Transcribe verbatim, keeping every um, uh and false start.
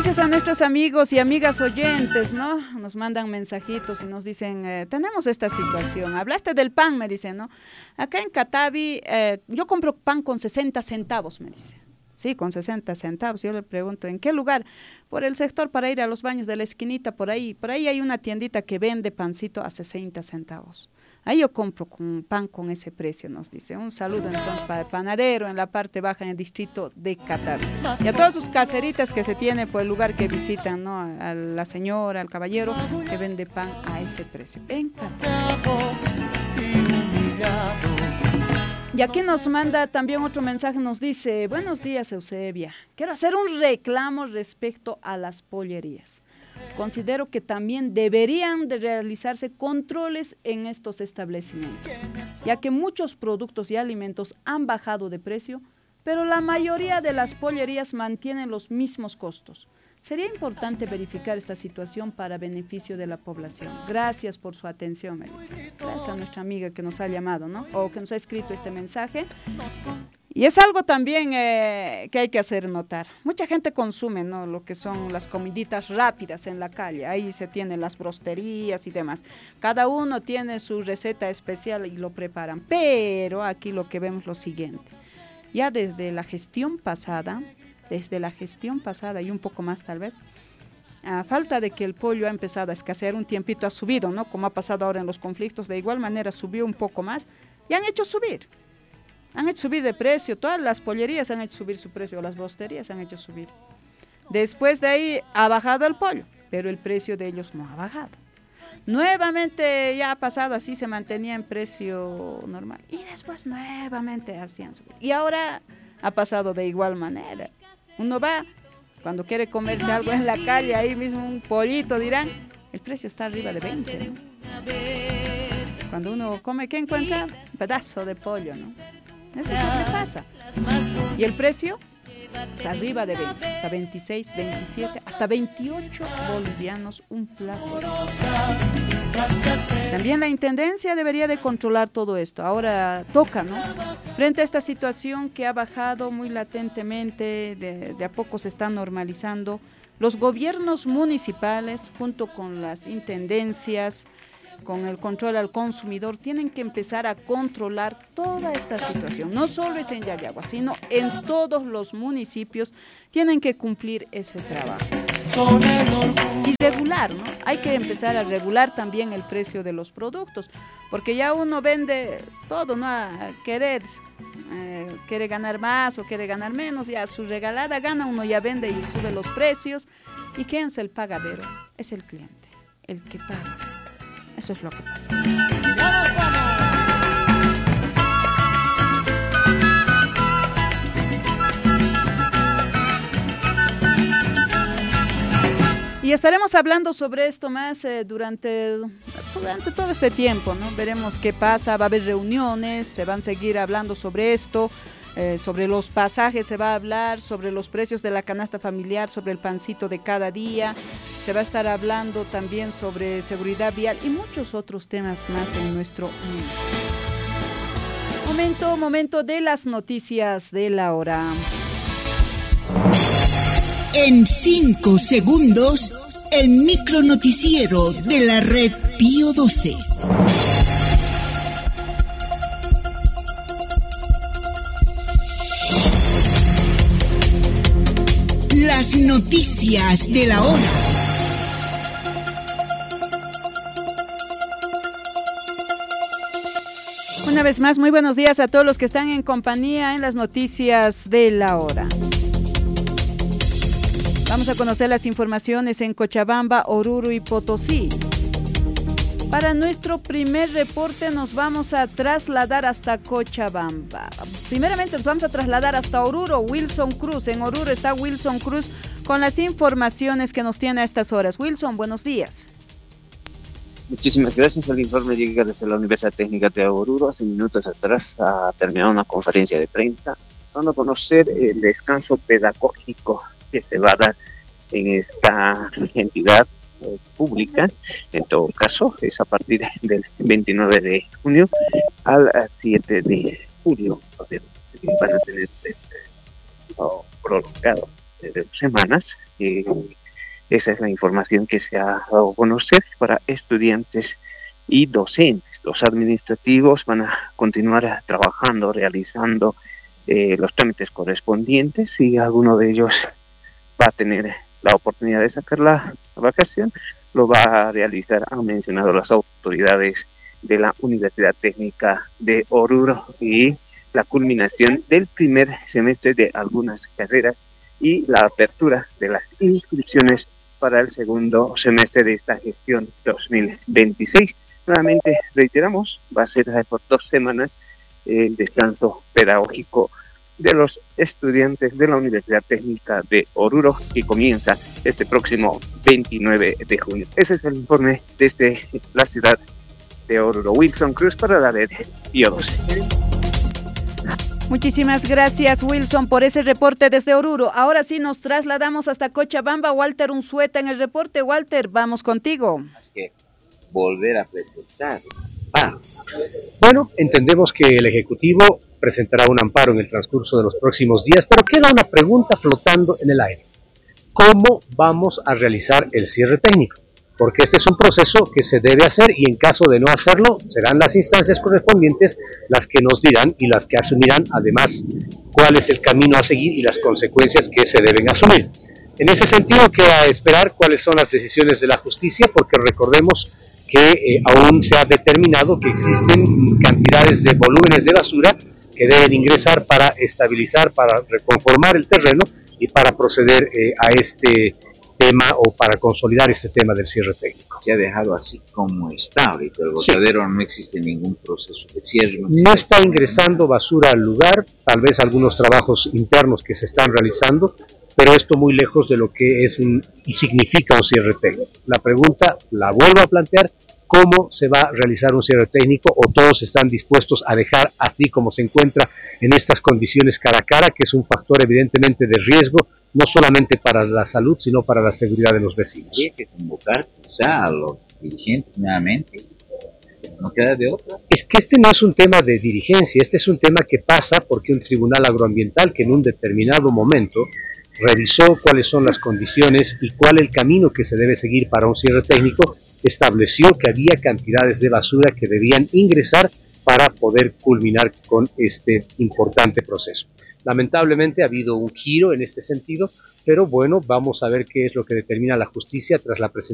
Gracias a nuestros amigos y amigas oyentes, ¿no? Nos mandan mensajitos y nos dicen, eh, tenemos esta situación. Hablaste del pan, me dicen, ¿no? Acá en Catavi, eh, yo compro pan con sesenta centavos, me dice. Sí, con sesenta centavos. Yo le pregunto, ¿en qué lugar? Por el sector para ir a los baños de la esquinita, por ahí. Por ahí hay una tiendita que vende pancito a sesenta centavos. Ahí yo compro con pan con ese precio, nos dice. Un saludo entonces para el panadero en la parte baja en el distrito de Catavi. Y a todas sus caseritas que se tiene por el lugar que visitan, ¿no? A la señora, al caballero que vende pan a ese precio. En Catavi. Y aquí nos manda también otro mensaje, nos dice, buenos días Eusebia, quiero hacer un reclamo respecto a las pollerías. Considero que también deberían de realizarse controles en estos establecimientos, ya que muchos productos y alimentos han bajado de precio, pero la mayoría de las pollerías mantienen los mismos costos. Sería importante verificar esta situación para beneficio de la población. Gracias por su atención, me dice. Gracias a nuestra amiga que nos ha llamado, ¿no? O que nos ha escrito este mensaje. Y es algo también eh, que hay que hacer notar. Mucha gente consume, ¿no? Lo que son las comiditas rápidas en la calle. Ahí se tienen las brosterías y demás. Cada uno tiene su receta especial y lo preparan. Pero aquí lo que vemos es lo siguiente. Ya desde la gestión pasada, desde la gestión pasada y un poco más tal vez, a falta de que el pollo ha empezado a escasear un tiempito, ha subido, ¿no? Como ha pasado ahora en los conflictos, de igual manera subió un poco más y han hecho subir. Han hecho subir de precio, todas las pollerías han hecho subir su precio, las brosterías han hecho subir. Después de ahí ha bajado el pollo, pero el precio de ellos no ha bajado. Nuevamente ya ha pasado así, se mantenía en precio normal y después nuevamente hacían subir. Y ahora ha pasado de igual manera. Uno va, cuando quiere comerse algo en la calle, ahí mismo un pollito dirán, el precio está arriba de veinte, ¿no? Cuando uno come, ¿qué encuentra? Un pedazo de pollo, ¿no? Eso es lo que pasa. ¿Y el precio? Está arriba de veinte, hasta veintiséis, veintisiete, hasta veintiocho bolivianos un plato. También la intendencia debería de controlar todo esto. Ahora toca, ¿no? Frente a esta situación que ha bajado muy latentemente, de, de a poco se está normalizando, los gobiernos municipales, junto con las intendencias, con el control al consumidor, tienen que empezar a controlar toda esta situación. No solo es en Yayagua, sino en todos los municipios tienen que cumplir ese trabajo. Y regular, ¿no? Hay que empezar a regular también el precio de los productos, porque ya uno vende todo, ¿no? A querer, eh, quiere ganar más o quiere ganar menos, ya su regalada gana, uno ya vende y sube los precios. ¿Y quién es el pagadero? Es el cliente, el que paga. Eso es lo que pasa. Y estaremos hablando sobre esto más eh, durante, durante todo este tiempo, ¿no? Veremos qué pasa, va a haber reuniones, se van a seguir hablando sobre esto. Eh, sobre los pasajes se va a hablar, sobre los precios de la canasta familiar, sobre el pancito de cada día, se va a estar hablando también sobre seguridad vial y muchos otros temas más en nuestro mundo. Momento, momento de las noticias de la hora. En cinco segundos, el micronoticiero de la red Pío doce. Las noticias de la hora. Una vez más, muy buenos días a todos los que están en compañía en las noticias de la hora. Vamos a conocer las informaciones en Cochabamba, Oruro y Potosí. Para nuestro primer reporte nos vamos a trasladar hasta Cochabamba. Primeramente nos vamos a trasladar hasta Oruro, Wilson Cruz. En Oruro está Wilson Cruz con las informaciones que nos tiene a estas horas. Wilson, buenos días. Muchísimas gracias. El informe llega desde la Universidad Técnica de Oruro. Hace minutos atrás ha terminado una conferencia de prensa dando a conocer el descanso pedagógico que se va a dar en esta entidad pública. En todo caso, es a partir del veintinueve de junio al siete de julio, donde van a tener oh, prolongado de dos semanas. Eh, esa es la información que se ha dado a conocer para estudiantes y docentes. Los administrativos van a continuar trabajando, realizando eh, los trámites correspondientes, y alguno de ellos va a tener la oportunidad de sacar la, la vacación, lo va a realizar, han mencionado las autoridades de la Universidad Técnica de Oruro, y la culminación del primer semestre de algunas carreras y la apertura de las inscripciones para el segundo semestre de esta gestión dos mil veintiséis. Nuevamente reiteramos, va a ser por dos semanas el descanso pedagógico de los estudiantes de la Universidad Técnica de Oruro, que comienza este próximo veintinueve de junio. Ese es el informe desde la ciudad de Oruro. Wilson Cruz para la red Pío doce. Muchísimas gracias, Wilson, por ese reporte desde Oruro. Ahora sí nos trasladamos hasta Cochabamba. Walter Unzueta en el reporte. Walter, vamos contigo. Es que volver a presentar. Ah, bueno, entendemos que el Ejecutivo presentará un amparo en el transcurso de los próximos días, pero queda una pregunta flotando en el aire. ¿Cómo vamos a realizar el cierre técnico? Porque este es un proceso que se debe hacer, y en caso de no hacerlo, serán las instancias correspondientes las que nos dirán y las que asumirán, además, cuál es el camino a seguir y las consecuencias que se deben asumir. En ese sentido, queda esperar cuáles son las decisiones de la justicia, porque recordemos que eh, aún se ha determinado que existen cantidades de volúmenes de basura que deben ingresar para estabilizar, para reconformar el terreno y para proceder eh, a este tema, o para consolidar este tema del cierre técnico. Se ha dejado así como está ahorita el botadero, sí. No existe ningún proceso de cierre. No, no está ingresando basura al lugar, tal vez algunos trabajos internos que se están realizando, pero esto muy lejos de lo que es un y significa un cierre técnico. La pregunta la vuelvo a plantear: ¿cómo se va a realizar un cierre técnico? ¿O todos están dispuestos a dejar así como se encuentra en estas condiciones cara a cara, que es un factor evidentemente de riesgo, no solamente para la salud, sino para la seguridad de los vecinos? Hay que convocar quizá a los dirigentes nuevamente, no queda de otra. Es que este no es un tema de dirigencia, este es un tema que pasa porque un tribunal agroambiental, que en un determinado momento revisó cuáles son las condiciones y cuál el camino que se debe seguir para un cierre técnico, estableció que había cantidades de basura que debían ingresar para poder culminar con este importante proceso. Lamentablemente ha habido un giro en este sentido, pero bueno, vamos a ver qué es lo que determina la justicia tras la presentación